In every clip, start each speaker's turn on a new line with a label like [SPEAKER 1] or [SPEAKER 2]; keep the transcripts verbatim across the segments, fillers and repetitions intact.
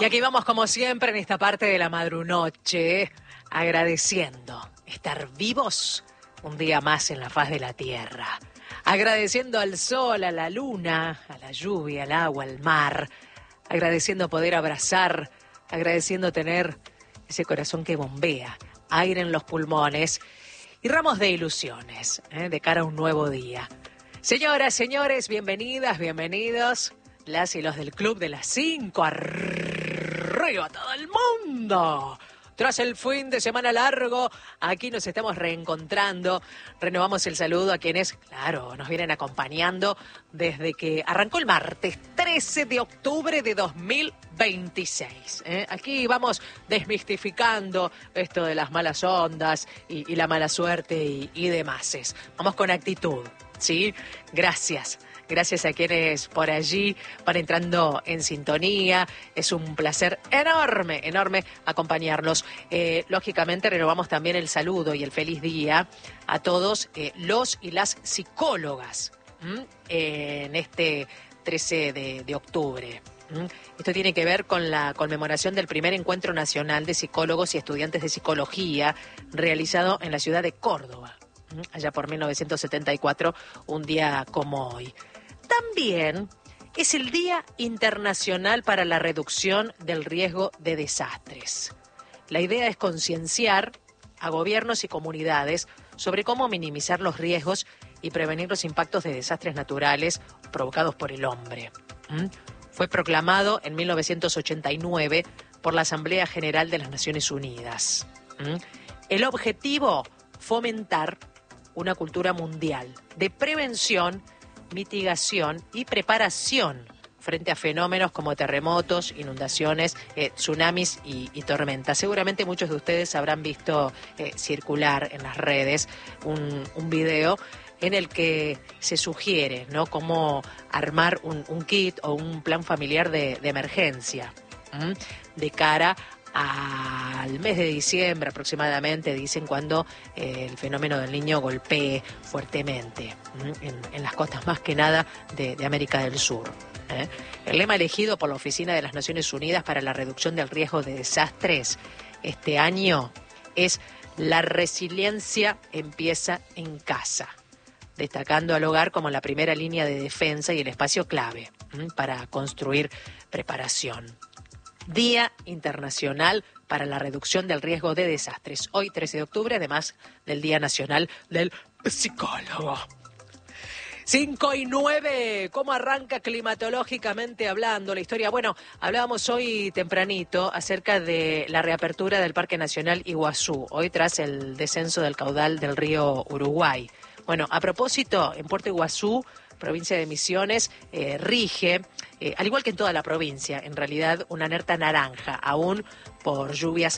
[SPEAKER 1] Y aquí vamos como siempre en esta parte de la madrunoche, agradeciendo estar vivos un día más en la faz de la tierra. Agradeciendo al sol, a la luna, a la lluvia, al agua, al mar. Agradeciendo poder abrazar, agradeciendo tener ese corazón que bombea, aire en los pulmones y ramos de ilusiones, ¿eh? de cara a un nuevo día. Señoras, señores, bienvenidas, bienvenidos. Las y los del Club de las Cinco, arriba todo el mundo. Tras el fin de semana largo, aquí nos estamos reencontrando. Renovamos el saludo a quienes, claro, nos vienen acompañando desde que arrancó el martes trece de octubre de dos mil veintiséis. ¿eh? Aquí vamos desmistificando esto de las malas ondas y, y la mala suerte y, y demás. Vamos con actitud, ¿sí? Gracias. Gracias a quienes por allí van entrando en sintonía. Es un placer enorme, enorme acompañarlos. Eh, lógicamente renovamos también el saludo y el feliz día a todos eh, los y las psicólogas eh, en este trece de octubre. Esto tiene que ver con la conmemoración del primer encuentro nacional de psicólogos y estudiantes de psicología realizado en la ciudad de Córdoba, allá por mil novecientos setenta y cuatro, un día como hoy. También es el Día Internacional para la Reducción del Riesgo de Desastres. La idea es concienciar a gobiernos y comunidades sobre cómo minimizar los riesgos y prevenir los impactos de desastres naturales provocados por el hombre. ¿Mm? Fue proclamado en mil novecientos ochenta y nueve por la Asamblea General de las Naciones Unidas. ¿Mm? El objetivo, fomentar una cultura mundial de prevención, mitigación y preparación frente a fenómenos como terremotos, inundaciones, eh, tsunamis y, y tormentas. Seguramente muchos de ustedes habrán visto eh, circular en las redes un, un video en el que se sugiere, ¿no?, cómo armar un, un kit o un plan familiar de, de emergencia, ¿m? de cara al mes de diciembre aproximadamente, dicen, cuando eh, el fenómeno del Niño golpee fuertemente en, en las costas más que nada de, de América del Sur. ¿eh? El lema elegido por la Oficina de las Naciones Unidas para la Reducción del Riesgo de Desastres este año es "La resiliencia empieza en casa", destacando al hogar como la primera línea de defensa y el espacio clave ¿m? para construir preparación. Día Internacional para la Reducción del Riesgo de Desastres. Hoy, trece de octubre, además del Día Nacional del Psicólogo. cinco y nueve, ¿cómo arranca climatológicamente hablando la historia? Bueno, hablábamos hoy tempranito acerca de la reapertura del Parque Nacional Iguazú, hoy tras el descenso del caudal del río Uruguay. Bueno, a propósito, en Puerto Iguazú, provincia de Misiones, eh, rige, eh, al igual que en toda la provincia, en realidad, una alerta naranja, aún por lluvias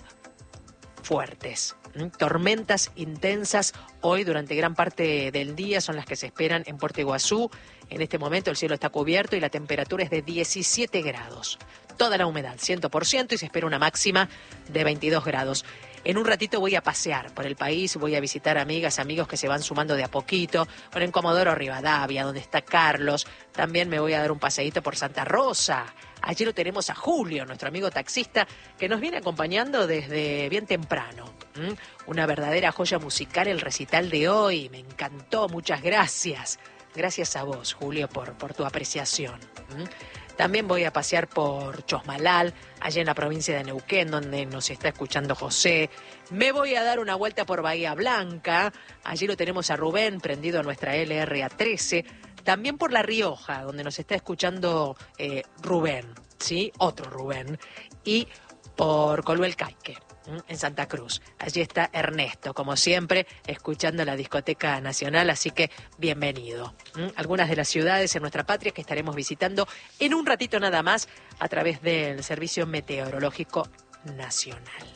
[SPEAKER 1] fuertes. ¿Mm? Tormentas intensas hoy durante gran parte del día son las que se esperan en Puerto Iguazú. En este momento el cielo está cubierto y la temperatura es de diecisiete grados. Toda la humedad, cien por ciento, y se espera una máxima de veintidós grados. En un ratito voy a pasear por el país, voy a visitar amigas, amigos que se van sumando de a poquito. Bueno, en Comodoro Rivadavia, donde está Carlos. También me voy a dar un paseíto por Santa Rosa. Allí lo tenemos a Julio, nuestro amigo taxista, que nos viene acompañando desde bien temprano. ¿Mm? Una verdadera joya musical el recital de hoy. Me encantó, muchas gracias. Gracias a vos, Julio, por, por tu apreciación. ¿Mm? También voy a pasear por Chosmalal, allá en la provincia de Neuquén, donde nos está escuchando José. Me voy a dar una vuelta por Bahía Blanca. Allí lo tenemos a Rubén, prendido a nuestra L R A trece. También por La Rioja, donde nos está escuchando eh, Rubén, ¿sí? Otro Rubén. Y por Coluel Caique, en Santa Cruz. Allí está Ernesto, como siempre, escuchando la Discoteca Nacional, así que bienvenido. Algunas de las ciudades en nuestra patria que estaremos visitando en un ratito nada más a través del Servicio Meteorológico Nacional.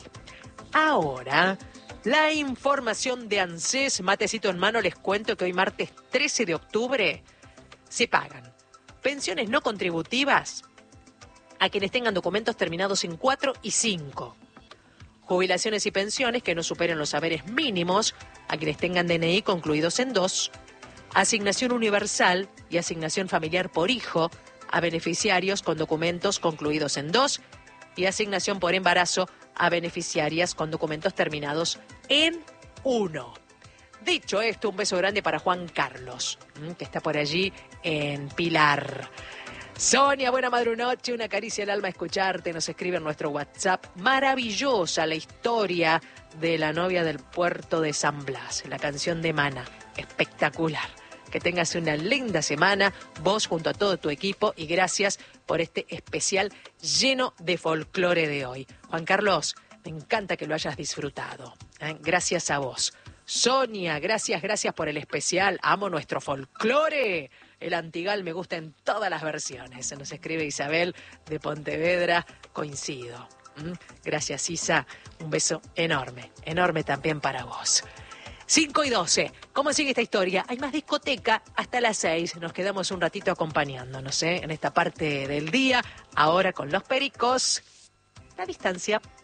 [SPEAKER 1] Ahora, la información de ANSES, matecito en mano, les cuento que hoy martes trece de octubre se pagan pensiones no contributivas a quienes tengan documentos terminados en cuatro y cinco. Jubilaciones y pensiones que no superen los saberes mínimos a quienes tengan D N I concluidos en dos. Asignación universal y asignación familiar por hijo a beneficiarios con documentos concluidos en dos. y asignación por embarazo a beneficiarias con documentos terminados en uno. Dicho esto, un beso grande para Juan Carlos, que está por allí en Pilar. Sonia, buena madrunoche, una caricia al alma escucharte, nos escribe en nuestro WhatsApp. Maravillosa la historia de la novia del puerto de San Blas, la canción de Mana, espectacular. Que tengas una linda semana, vos junto a todo tu equipo, y gracias por este especial lleno de folclore de hoy. Juan Carlos, me encanta que lo hayas disfrutado, ¿eh? Gracias a vos. Sonia, gracias, gracias por el especial. Amo nuestro folclore. El Antigal me gusta en todas las versiones. Se nos escribe Isabel de Pontevedra. Coincido. ¿Mm? Gracias, Isa. Un beso enorme, enorme también para vos. cinco y doce. ¿Cómo sigue esta historia? Hay más discoteca hasta las seis. Nos quedamos un ratito acompañándonos, ¿eh? En esta parte del día. Ahora con los pericos. La distancia.